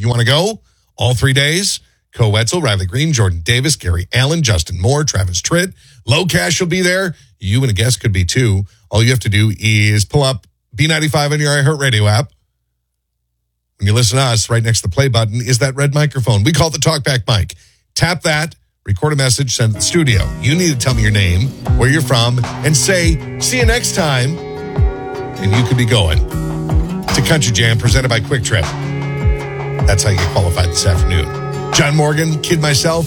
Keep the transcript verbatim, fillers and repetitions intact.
You want to go? All three days? Co Wetzel, Riley Green, Jordan Davis, Gary Allen, Justin Moore, Travis Tritt. Low Cash will be there. You and a guest could be too. All you have to do is pull up B ninety-five on your iHeartRadio app. When you listen to us, right next to the play button is that red microphone. We call it the talkback mic. Tap that, record a message, send it to the studio. You need to tell me your name, where you're from, and say, see you next time. And you could be going to Country Jam presented by Quick Trip. That's how you get qualified this afternoon. John Morgan, Kid Myself.